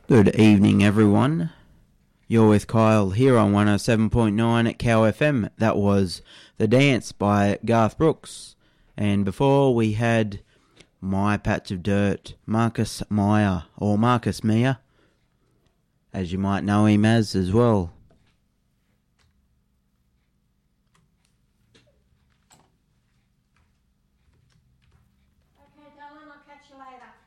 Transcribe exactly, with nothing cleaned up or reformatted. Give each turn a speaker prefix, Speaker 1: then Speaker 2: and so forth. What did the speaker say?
Speaker 1: Good evening, everyone. You're with Kyle here on one oh seven point nine at Cow F M. That was The Dance by Garth Brooks. And before we had My Patch of Dirt, Marcus Meyer, or Marcus Meyer, as you might know him as as well.
Speaker 2: Okay, darling, I'll catch you later.